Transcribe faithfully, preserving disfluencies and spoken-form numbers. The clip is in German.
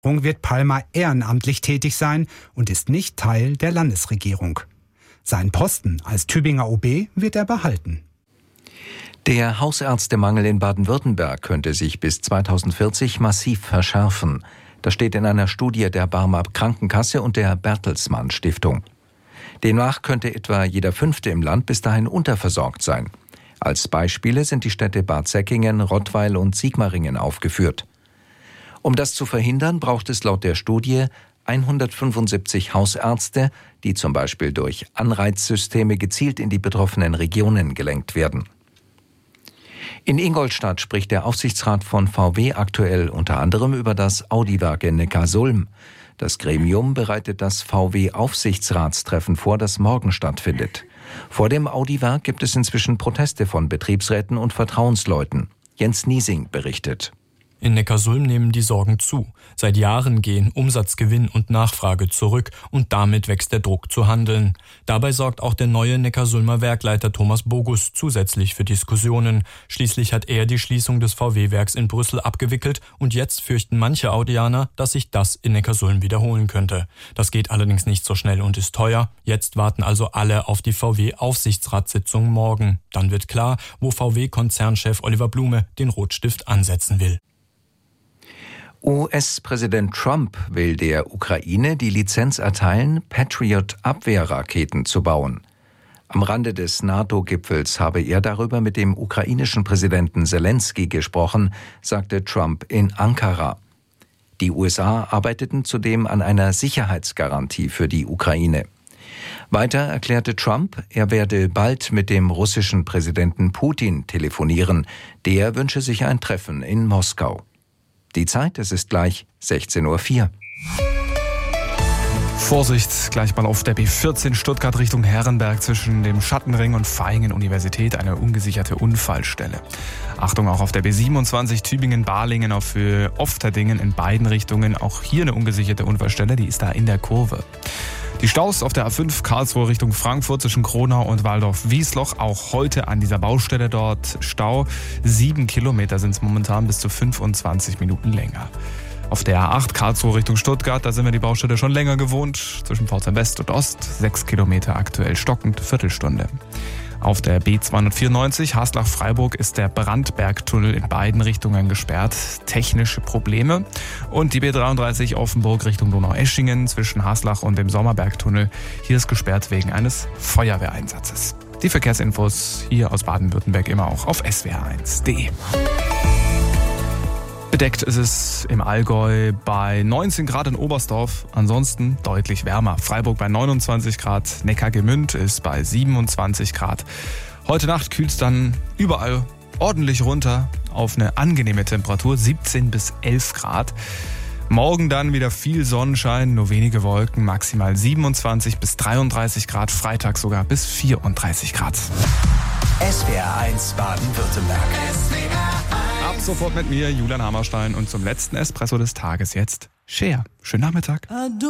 wird Palmer ehrenamtlich tätig sein und ist nicht Teil der Landesregierung. Seinen Posten als Tübinger O B wird er behalten. Der Hausärztemangel in Baden-Württemberg könnte sich bis zweitausendvierzig massiv verschärfen. Das steht in einer Studie der Barmer Krankenkasse und der Bertelsmann Stiftung. Demnach könnte etwa jeder Fünfte im Land bis dahin unterversorgt sein. Als Beispiele sind die Städte Bad Säckingen, Rottweil und Sigmaringen aufgeführt. Um das zu verhindern, braucht es laut der Studie hundertfünfundsiebzig Hausärzte, die zum Beispiel durch Anreizsysteme gezielt in die betroffenen Regionen gelenkt werden. In Ingolstadt spricht der Aufsichtsrat von V W aktuell unter anderem über das Audi-Werk in Neckarsulm. Das Gremium bereitet das V W-Aufsichtsratstreffen vor, das morgen stattfindet. Vor dem Audi-Werk gibt es inzwischen Proteste von Betriebsräten und Vertrauensleuten. Jens Niesing berichtet. In Neckarsulm nehmen die Sorgen zu. Seit Jahren gehen Umsatzgewinn und Nachfrage zurück und damit wächst der Druck zu handeln. Dabei sorgt auch der neue Neckarsulmer Werkleiter Thomas Bogus zusätzlich für Diskussionen. Schließlich hat er die Schließung des V W-Werks in Brüssel abgewickelt und jetzt fürchten manche Audianer, dass sich das in Neckarsulm wiederholen könnte. Das geht allerdings nicht so schnell und ist teuer. Jetzt warten also alle auf die V W-Aufsichtsratssitzung morgen. Dann wird klar, wo V W-Konzernchef Oliver Blume den Rotstift ansetzen will. U S-Präsident Trump will der Ukraine die Lizenz erteilen, Patriot-Abwehrraketen zu bauen. Am Rande des NATO-Gipfels habe er darüber mit dem ukrainischen Präsidenten Selenskyj gesprochen, sagte Trump in Ankara. Die U S A arbeiteten zudem an einer Sicherheitsgarantie für die Ukraine. Weiter erklärte Trump, er werde bald mit dem russischen Präsidenten Putin telefonieren. Der wünsche sich ein Treffen in Moskau. Die Zeit, es ist gleich sechzehn Uhr vier. Vorsicht, gleich mal auf der B vierzehn Stuttgart Richtung Herrenberg zwischen dem Schattenring und Vaihingen-Universität eine ungesicherte Unfallstelle. Achtung auch auf der B siebenundzwanzig Tübingen-Balingen auf Höhe Ofterdingen in beiden Richtungen. Auch hier eine ungesicherte Unfallstelle, die ist da in der Kurve. Die Staus auf der A fünf Karlsruhe Richtung Frankfurt zwischen Kronau und Waldorf-Wiesloch. Auch heute an dieser Baustelle dort Stau. Sieben Kilometer sind es momentan, bis zu fünfundzwanzig Minuten länger. Auf der A acht Karlsruhe Richtung Stuttgart, da sind wir die Baustelle schon länger gewohnt. Zwischen Pforzheim West und Ost. Sechs Kilometer aktuell stockend, Viertelstunde. Auf der B zweihundertvierundneunzig Haslach-Freiburg ist der Brandbergtunnel in beiden Richtungen gesperrt. Technische Probleme. Und die B dreiunddreißig Offenburg Richtung Donaueschingen zwischen Haslach und dem Sommerbergtunnel. Hier ist gesperrt wegen eines Feuerwehreinsatzes. Die Verkehrsinfos hier aus Baden-Württemberg immer auch auf S W R eins punkt de. Bedeckt ist es im Allgäu bei neunzehn Grad in Oberstdorf, ansonsten deutlich wärmer. Freiburg bei neunundzwanzig Grad, Neckargemünd ist bei siebenundzwanzig Grad. Heute Nacht kühlt es dann überall ordentlich runter auf eine angenehme Temperatur, siebzehn bis elf Grad. Morgen dann wieder viel Sonnenschein, nur wenige Wolken, maximal siebenundzwanzig bis dreiunddreißig Grad, Freitag sogar bis vierunddreißig Grad. S W R eins Baden-Württemberg. Ab sofort mit mir, Julian Hammerstein, und zum letzten Espresso des Tages jetzt Share. Schönen Nachmittag.